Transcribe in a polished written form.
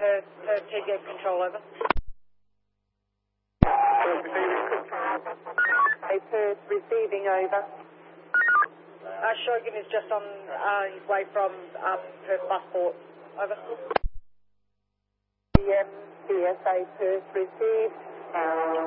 Perth TGF control over. Perth receiving over. Shogun is just on his way from Perth Busport. Over. CSA Perth received.